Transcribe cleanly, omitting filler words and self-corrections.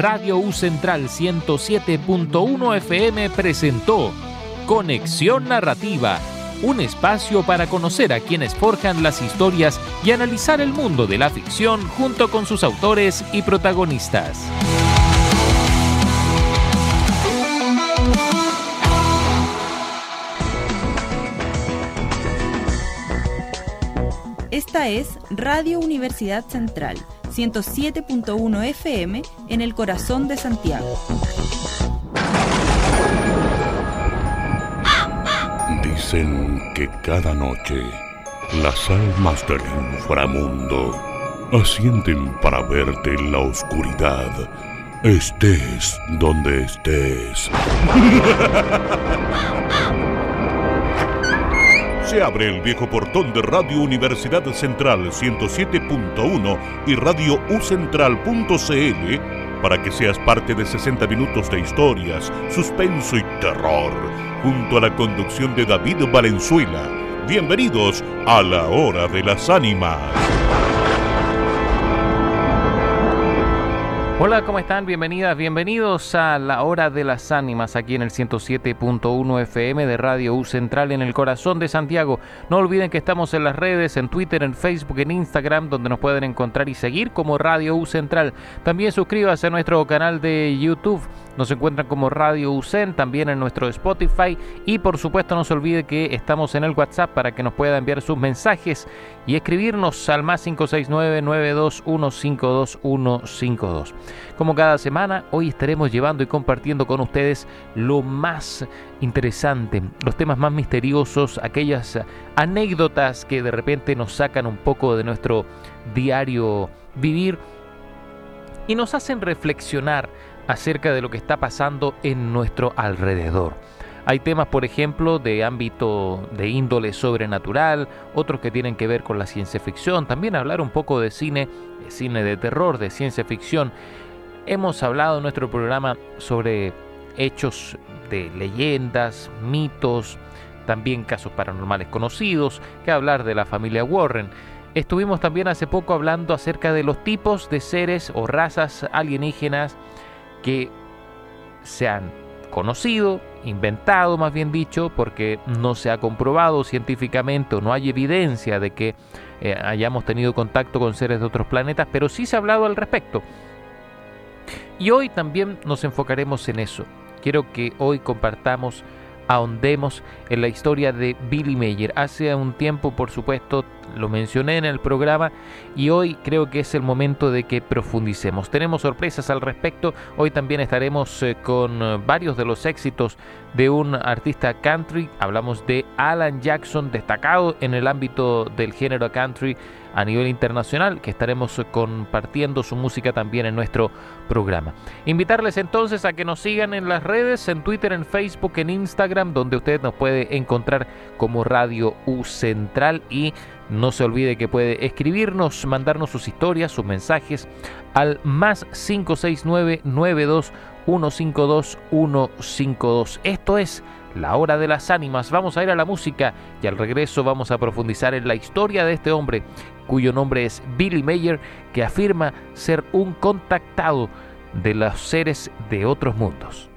Radio U Central 107.1 FM presentó Conexión Narrativa, un espacio para conocer a quienes forjan las historias y analizar el mundo de la ficción junto con sus autores y protagonistas. Esta es Radio Universidad Central, 107.1 FM en el corazón de Santiago. Dicen que cada noche las almas del inframundo ascienden para verte en la oscuridad, estés donde estés. Se abre el viejo portón de Radio Universidad Central 107.1 y Radio ucentral.cl para que seas parte de 60 minutos de historias, suspenso y terror, junto a la conducción de David Valenzuela. Bienvenidos a La Hora de las Ánimas. Hola, ¿cómo están? Bienvenidas, bienvenidos a La Hora de las Ánimas, aquí en el 107.1 FM de Radio U Central en el corazón de Santiago. No olviden que estamos en las redes, en Twitter, en Facebook, en Instagram, donde nos pueden encontrar y seguir como Radio U Central. También suscríbase a nuestro canal de YouTube, nos encuentran como Radio UCen, también en nuestro Spotify. Y por supuesto no se olvide que estamos en el WhatsApp para que nos pueda enviar sus mensajes y escribirnos al más 569-921-52152. Como cada semana, hoy estaremos llevando y compartiendo con ustedes lo más interesante, los temas más misteriosos, aquellas anécdotas que de repente nos sacan un poco de nuestro diario vivir y nos hacen reflexionar acerca de lo que está pasando en nuestro alrededor. Hay temas, por ejemplo, de ámbito de índole sobrenatural, otros que tienen que ver con la ciencia ficción, también hablar un poco de cine de terror, de ciencia ficción. Hemos hablado en nuestro programa sobre hechos de leyendas, mitos, también casos paranormales conocidos, que hablar de la familia Warren. Estuvimos también hace poco hablando acerca de los tipos de seres o razas alienígenas que se han conocido, inventado más bien dicho, porque no se ha comprobado científicamente o no hay evidencia de que hayamos tenido contacto con seres de otros planetas, pero sí se ha hablado al respecto. Y hoy también nos enfocaremos en eso. Quiero que hoy compartamos, ahondemos en la historia de Billy Mayer. Hace un tiempo, por supuesto, lo mencioné en el programa y hoy creo que es el momento de que profundicemos. Tenemos sorpresas al respecto. Hoy también estaremos con varios de los éxitos de un artista country. Hablamos de Alan Jackson, destacado en el ámbito del género country a nivel internacional, que estaremos compartiendo su música también en nuestro programa. Invitarles entonces a que nos sigan en las redes, en Twitter, en Facebook, en Instagram, donde usted nos puede encontrar como Radio U Central, y no se olvide que puede escribirnos, mandarnos sus historias, sus mensajes al más 569-92-152-152. Esto es La Hora de las Ánimas. Vamos a ir a la música y al regreso vamos a profundizar en la historia de este hombre, cuyo nombre es Billy Mayer, que afirma ser un contactado de los seres de otros mundos.